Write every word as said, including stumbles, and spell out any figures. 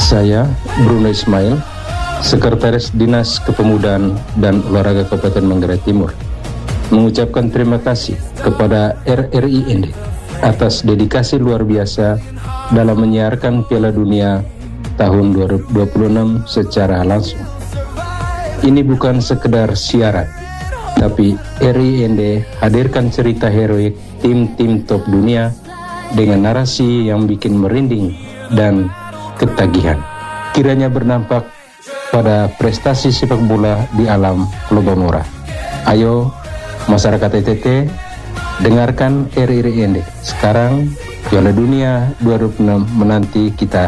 Saya, Bruno Ismail, Sekretaris Dinas Kepemudaan dan Olahraga Kabupaten Manggarai Timur, mengucapkan terima kasih kepada R R I N D atas dedikasi luar biasa dalam menyiarkan Piala Dunia tahun dua ribu dua puluh enam secara langsung. Ini bukan sekedar siaran, tapi R R I N D hadirkan cerita heroik tim-tim top dunia dengan narasi yang bikin merinding dan ketagihan. Kiranya berdampak pada prestasi sepak bola di alam lomba murah. Ayo masyarakat E T T, dengarkan R R I N D. Sekarang Piala Dunia dua ribu dua puluh enam menanti kita